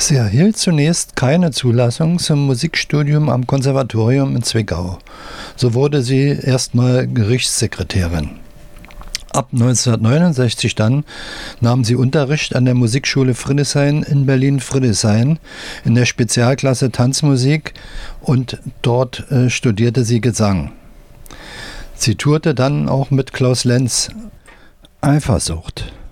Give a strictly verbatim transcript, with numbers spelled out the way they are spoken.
Sie erhielt zunächst keine Zulassung zum Musikstudium am Konservatorium in Zwickau. So wurde sie erstmal Gerichtssekretärin. Ab neunzehnhundertneunundsechzig dann nahm sie Unterricht an der Musikschule Friedrichshain in Berlin-Friedrichshain in der Spezialklasse Tanzmusik und dort äh, studierte sie Gesang. Sie tourte dann auch mit Klaus Lenz. Eifersucht.